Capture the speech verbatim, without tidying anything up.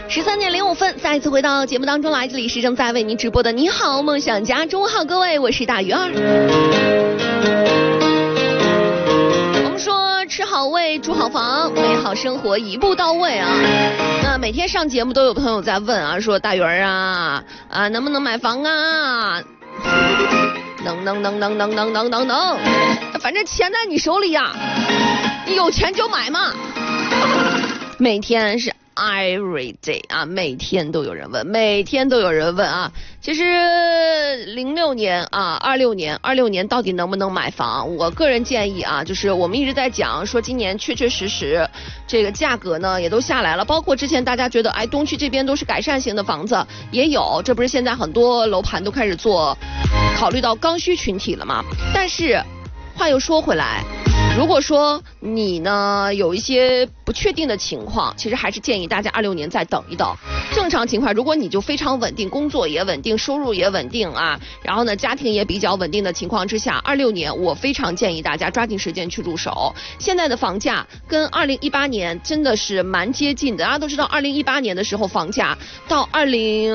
十三点零五分，再一次回到节目当中来，这里是正在为您直播的你好梦想家，中午好各位，我是大鱼儿。我们说吃好胃住好房，美好生活一步到位啊。那每天上节目都有朋友在问啊，说大鱼儿啊啊能不能买房啊？能能能能能能能能能，反正钱在你手里呀、啊，你有钱就买嘛。每天是 every day 啊，每天都有人问，每天都有人问啊。其实零六年啊，二六年，二六年到底能不能买房？我个人建议啊，就是我们一直在讲说，今年确确实实这个价格呢也都下来了，包括之前大家觉得哎东区这边都是改善型的房子也有，这不是现在很多楼盘都开始做考虑到刚需群体了吗？但是话又说回来，如果说你呢有一些不确定的情况，其实还是建议大家二六年再等一等。正常情况，如果你就非常稳定，工作也稳定，收入也稳定啊，然后呢家庭也比较稳定的情况之下，二六年我非常建议大家抓紧时间去入手。现在的房价跟二零一八年真的是蛮接近的，大家都知道二零一八年的时候房价到二零